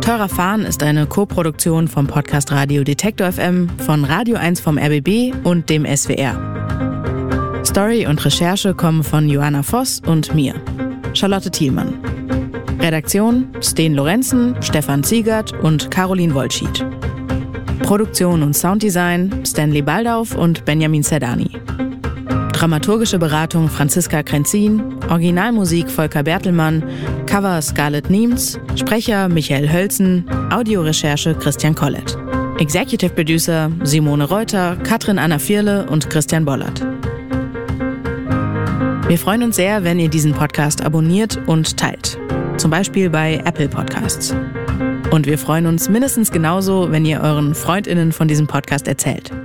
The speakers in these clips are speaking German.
Teurer Fahren ist eine Co-Produktion vom Podcast Radio Detektor FM, von Radio 1 vom RBB und dem SWR. Story und Recherche kommen von Joanna Voss und mir, Charlotte Thielmann. Redaktion Sten Lorenzen, Stefan Ziegert und Caroline Wolschied. Produktion und Sounddesign Stanley Baldauf und Benjamin Zerdani. Dramaturgische Beratung Franziska Krenzin, Originalmusik Volker Bertelmann, Cover Scarlett Niems, Sprecher Michael Hölzen, Audiorecherche Christian Collett. Executive Producer Simone Reuter, Katrin Anna Vierle und Christian Bollert. Wir freuen uns sehr, wenn ihr diesen Podcast abonniert und teilt. Zum Beispiel bei Apple Podcasts. Und wir freuen uns mindestens genauso, wenn ihr euren FreundInnen von diesem Podcast erzählt.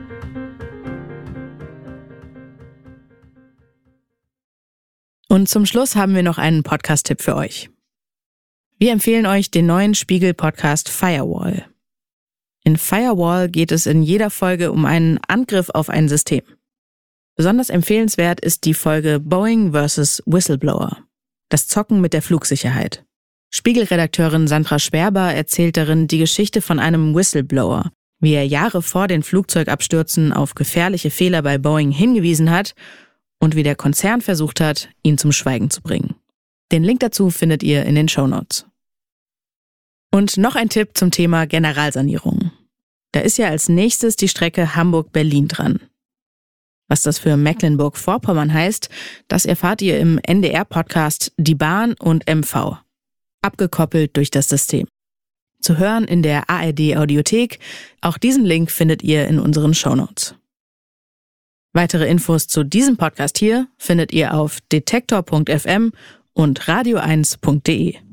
Und zum Schluss haben wir noch einen Podcast-Tipp für euch. Wir empfehlen euch den neuen Spiegel-Podcast Firewall. In Firewall geht es in jeder Folge um einen Angriff auf ein System. Besonders empfehlenswert ist die Folge Boeing vs. Whistleblower. Das Zocken mit der Flugsicherheit. Spiegel-Redakteurin Sandra Sperber erzählt darin die Geschichte von einem Whistleblower, wie er Jahre vor den Flugzeugabstürzen auf gefährliche Fehler bei Boeing hingewiesen hat und wie der Konzern versucht hat, ihn zum Schweigen zu bringen. Den Link dazu findet ihr in den Shownotes. Und noch ein Tipp zum Thema Generalsanierung. Da ist ja als nächstes die Strecke Hamburg-Berlin dran. Was das für Mecklenburg-Vorpommern heißt, das erfahrt ihr im NDR-Podcast Die Bahn und MV. Abgekoppelt durch das System. Zu hören in der ARD-Audiothek. Auch diesen Link findet ihr in unseren Shownotes. Weitere Infos zu diesem Podcast hier findet ihr auf detektor.fm und radio1.de.